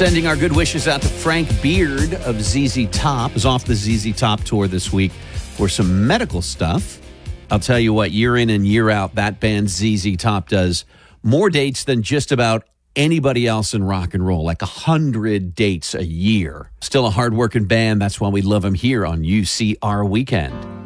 Sending our good wishes out to Frank Beard of ZZ Top. Is off the ZZ Top tour this week for some medical stuff. I'll tell you what, year in and year out, that band ZZ Top does more dates than just about anybody else in rock and roll, like 100 dates a year. Still a hard-working band. That's why we love them here on UCR Weekend.